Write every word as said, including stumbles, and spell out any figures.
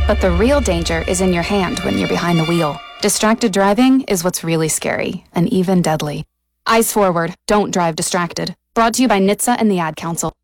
But the real danger is in your hand when you're behind the wheel. Distracted driving is what's really scary, and even deadly. Eyes forward, don't drive distracted. Brought to you by N H T S A and the Ad Council.